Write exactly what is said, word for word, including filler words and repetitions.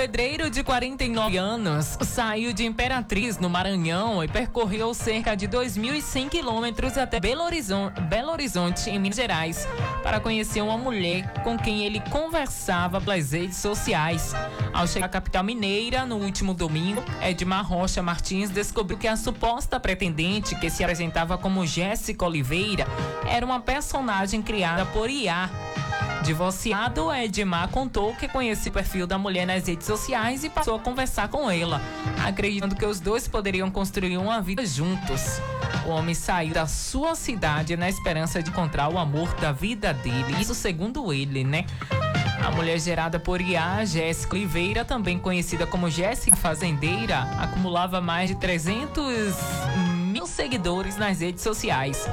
pedreiro de quarenta e nove anos saiu de Imperatriz, no Maranhão, e percorreu cerca de dois mil e cem quilômetros até Belo Horizonte, Belo Horizonte, em Minas Gerais, para conhecer uma mulher com quem ele conversava pelas redes sociais. Ao chegar à capital mineira no último domingo, Edmar Rocha Martins descobriu que a suposta pretendente, que se apresentava como Jéssica Oliveira, era uma personagem criada por I A. Divorciado, Edmar contou que conhecia o perfil da mulher nas redes sociais e passou a conversar com ela, acreditando que os dois poderiam construir uma vida juntos. O homem saiu da sua cidade na esperança de encontrar o amor da vida dele. Isso segundo ele, né? A mulher gerada por I A, Jéssica Oliveira, também conhecida como Jéssica Fazendeira, acumulava mais de trezentos mil seguidores nas redes sociais.